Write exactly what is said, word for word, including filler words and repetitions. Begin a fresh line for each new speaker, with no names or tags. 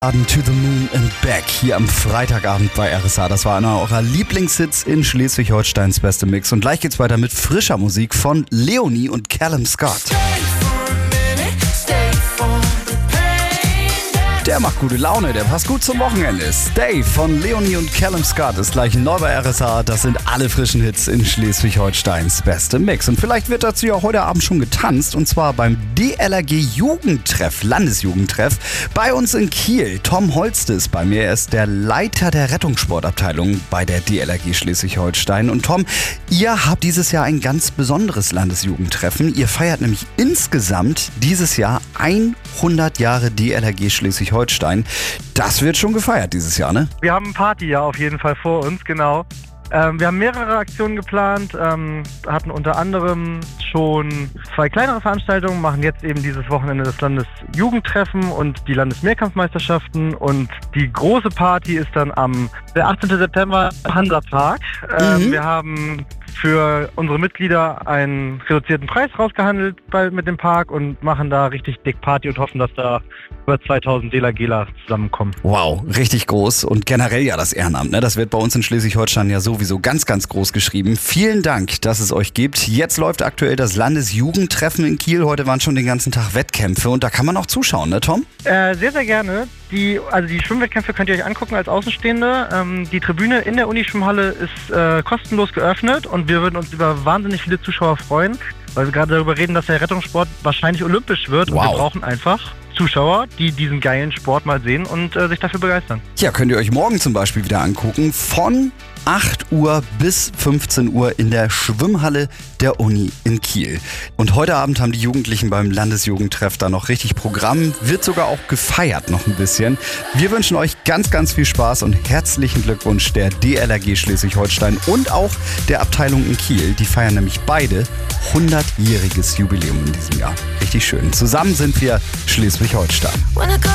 To the Moon and Back hier am Freitagabend bei R S A. Das war einer eurer Lieblingshits in Schleswig-Holsteins beste Mix. Und gleich geht's weiter mit frischer Musik von Leonie und Callum Scott. Der macht gute Laune, der passt gut zum Wochenende. Stay von Leonie und Callum Scott ist gleich neu bei R S A. Das sind alle frischen Hits in Schleswig-Holsteins beste Mix. Und vielleicht wird dazu ja heute Abend schon getanzt. Und zwar beim D L R G Jugendtreff, Landesjugendtreff, bei uns in Kiel. Tom Holste ist bei mir. Er ist der Leiter der Rettungssportabteilung bei der D L R G Schleswig-Holstein. Und Tom, ihr habt dieses Jahr ein ganz besonderes Landesjugendtreffen. Ihr feiert nämlich insgesamt dieses Jahr hundert Jahre D L R G Schleswig-Holstein. Das wird schon gefeiert dieses Jahr, ne?
Wir haben ein Partyjahr auf jeden Fall vor uns, genau. Ähm, wir haben mehrere Aktionen geplant, ähm, hatten unter anderem schon zwei kleinere Veranstaltungen, machen jetzt eben dieses Wochenende das Landesjugendtreffen und die Landesmehrkampfmeisterschaften. Und die große Party ist dann am der achtzehnten September im Hansapark. Ähm,
Mhm.
Wir haben für unsere Mitglieder einen reduzierten Preis rausgehandelt bei, mit dem Park und machen da richtig dick Party und hoffen, dass da über zweitausend DLRGler zusammenkommen.
Wow, richtig groß und generell ja das Ehrenamt, ne? Das wird bei uns in Schleswig-Holstein ja sowieso ganz, ganz groß geschrieben. Vielen Dank, dass es euch gibt. Jetzt läuft aktuell das Landesjugendtreffen in Kiel. Heute waren schon den ganzen Tag Wettkämpfe und da kann man auch zuschauen, ne Tom?
Äh, sehr, sehr gerne. Die, also die Schwimmwettkämpfe könnt ihr euch angucken als Außenstehende. Ähm, die Tribüne in der Unischwimmhalle ist äh, kostenlos geöffnet und wir würden uns über wahnsinnig viele Zuschauer freuen, weil wir gerade darüber reden, dass der Rettungssport wahrscheinlich olympisch wird.
Wow.
Und wir brauchen einfach Zuschauer, die diesen geilen Sport mal sehen und äh, sich dafür begeistern.
Ja, könnt ihr euch morgen zum Beispiel wieder angucken. Von acht Uhr bis fünfzehn Uhr in der Schwimmhalle der Uni in Kiel. Und heute Abend haben die Jugendlichen beim Landesjugendtreff da noch richtig Programm. Wird sogar auch gefeiert noch ein bisschen. Wir wünschen euch ganz, ganz viel Spaß und herzlichen Glückwunsch der D L R G Schleswig-Holstein und auch der Abteilung in Kiel. Die feiern nämlich beide hundertjähriges Jubiläum in diesem Jahr. Richtig schön. Zusammen sind wir Schleswig-Holstein.